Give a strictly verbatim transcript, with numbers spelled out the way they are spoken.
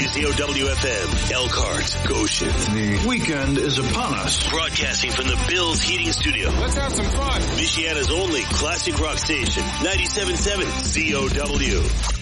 Z O W F M, Elkhart, Goshen. The weekend is upon us. Broadcasting from the Bills Heating Studio. Let's have some fun. Michiana's only classic rock station, ninety-seven point seven Z O W.